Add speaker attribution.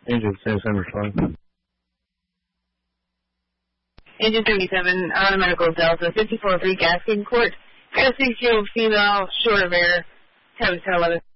Speaker 1: Engine 77 respond.
Speaker 2: Engine 77, on a medical Delta, 54-3 Gaskin Court. Got a 6-year-old female, short of air, 10-11.